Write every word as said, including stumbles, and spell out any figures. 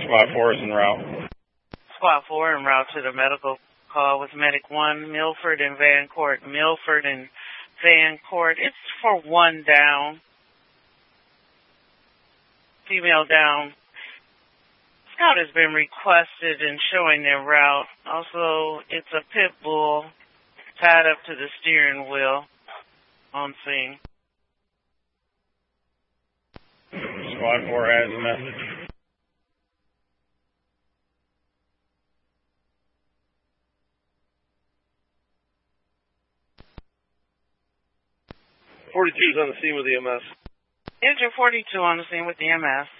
Squad four is en route. Squad four en route to the medical call with Medic one, Milford and Vancourt. Milford and Vancourt. It's for one down. Female down. Scout has been requested and showing their route. Also, it's a pit bull tied up to the steering wheel on scene. Squad four has a message. forty-two is on the scene with the E M S. Engine forty-two on the scene with the E M S.